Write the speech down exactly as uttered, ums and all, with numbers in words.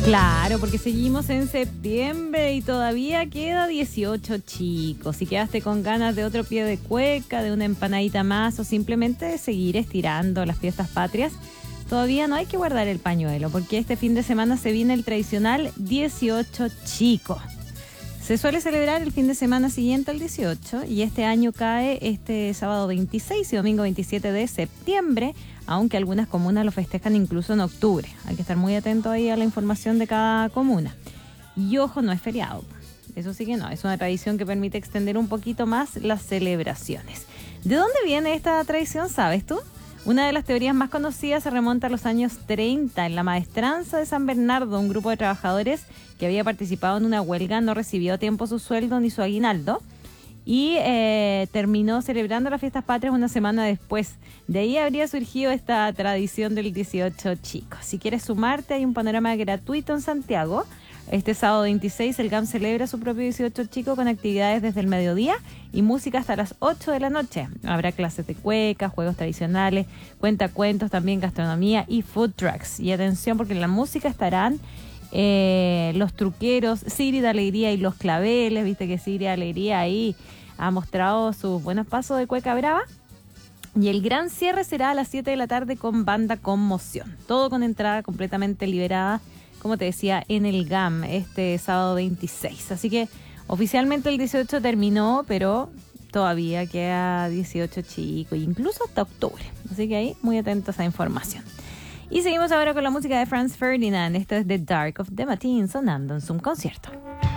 Claro, porque seguimos en septiembre y todavía queda dieciocho chicos. Si quedaste con ganas de otro pie de cueca, de una empanadita más o simplemente de seguir estirando las fiestas patrias, todavía no hay que guardar el pañuelo porque este fin de semana se viene el tradicional dieciocho chico. Se suele celebrar el fin de semana siguiente al dieciocho y este año cae este sábado veintiséis y domingo veintisiete de septiembre, aunque algunas comunas lo festejan incluso en octubre. Hay que estar muy atento ahí a la información de cada comuna. Y ojo, no es feriado. Eso sí que no, es una tradición que permite extender un poquito más las celebraciones. ¿De dónde viene esta tradición, sabes tú? Una de las teorías más conocidas se remonta a los años treinta. En la maestranza de San Bernardo, un grupo de trabajadores que había participado en una huelga no recibió a tiempo su sueldo ni su aguinaldo y eh, terminó celebrando las fiestas patrias una semana después. De ahí habría surgido esta tradición del dieciocho chicos. Si quieres sumarte, hay un panorama gratuito en Santiago. Este sábado veintiséis el G A M celebra su propio dieciocho chico con actividades desde el mediodía y música hasta las ocho de la noche. Habrá clases de cueca, juegos tradicionales, cuentacuentos, también gastronomía y food trucks. Y atención porque en la música estarán eh, los truqueros, Siri de Alegría y los Claveles. Viste que Siri de Alegría ahí ha mostrado sus buenos pasos de cueca brava. Y el gran cierre será a las siete de la tarde con Banda Conmoción. Todo con entrada completamente liberada, como te decía, en el G A M este sábado veintiséis. Así que oficialmente el dieciocho terminó, pero todavía queda dieciocho chicos, incluso hasta octubre. Así que ahí muy atentos a esa información. Y seguimos ahora con la música de Franz Ferdinand. Esto es The Dark of the Matin sonando en Zoom Concierto.